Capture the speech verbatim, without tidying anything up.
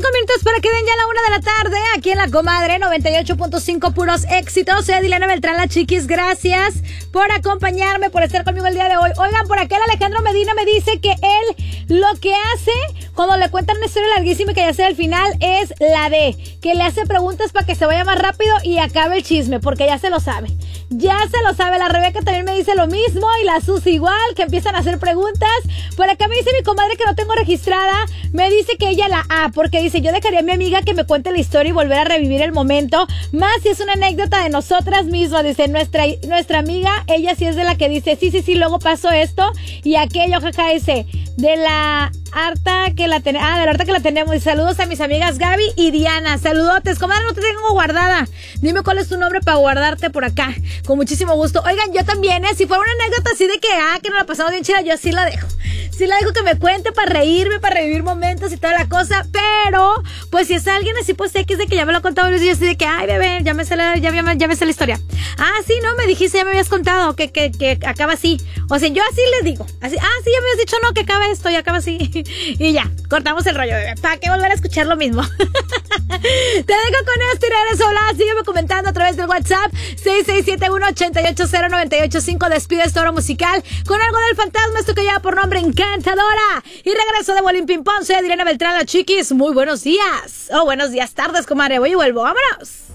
Cinco minutos para que den ya la una de la tarde aquí en La Comadre noventa y ocho punto cinco, puros éxitos. Soy Adilena Beltrán, la chiquis. Gracias por acompañarme, por estar conmigo el día de hoy. Oigan, por acá el Alejandro Medina me dice que él lo que hace cuando le cuentan una historia larguísima y que ya sea el final es la de que le hace preguntas para que se vaya más rápido y acabe el chisme, porque ya se lo sabe. Ya se lo sabe. La Rebeca también me dice lo mismo y la Susi igual, que empiezan a hacer preguntas. Por acá me dice mi comadre que no tengo registrada, me dice que ella la A, porque dice, yo dejaría a mi amiga que me cuente la historia y volver a revivir el momento, más si es una anécdota de nosotras mismas. Dice, nuestra, nuestra amiga, ella sí es de la que dice, sí, sí, sí, luego pasó esto y aquello, jaja, dice, de la harta que la tenemos, ah, de la harta que la tenemos. Y saludos a mis amigas Gaby y Diana. Saludotes, comadre, no te tengo guardada. Dime cuál es tu nombre para guardarte por acá. Con muchísimo gusto. Oigan, yo también, ¿eh? Si fuera una anécdota así de que, ah, que nos la pasamos bien chida, yo sí la dejo. Sí la dejo que me cuente para reírme, para revivir momentos y toda la cosa. Pero, pues si es alguien así, pues X de que ya me lo ha contado, yo así de que, ay, bebé, ya me sé la, ya, ya, ya me sé la historia. Ah, sí, no, me dijiste, ya me habías contado que, que, que acaba así. O sea, yo así les digo. Así, ah, sí, ya me habías dicho, no, que acaba esto y acaba así. Y ya, cortamos el rollo, bebé. ¿Para qué volver a escuchar lo mismo? Te dejo con esto y regreso. Hola, sígueme comentando a través del WhatsApp seis seis siete uno, ocho ocho cero, nueve ocho cinco. Despide esta hora musical con algo del fantasma, esto que lleva por nombre Encantadora. Y regreso de Bolín Ping Pong. Soy Adriana Beltrán, la chiquis. Muy buenos días. Oh, buenos días, tardes, comadre. Voy y vuelvo. Vámonos.